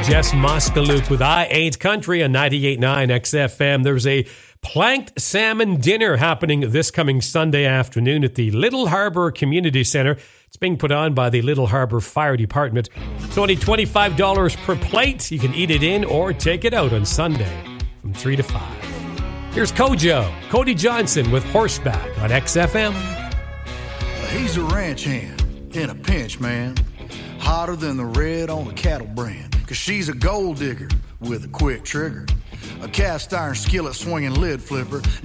Jess Moskaluk with I Ain't Country on 98.9 XFM. There's a planked salmon dinner happening this coming Sunday afternoon at the Little Harbour Community Centre. It's being put on by the Little Harbour Fire Department. It's only $25 per plate. You can eat it in or take it out on Sunday from 3 to 5. Here's Kojo, Cody Johnson with Horseback on XFM. He's a ranch hand in a pinch, man. Hotter than the red on a cattle brand. 'Cause she's a gold digger with a quick trigger. A cast iron skillet swinging lid flipper.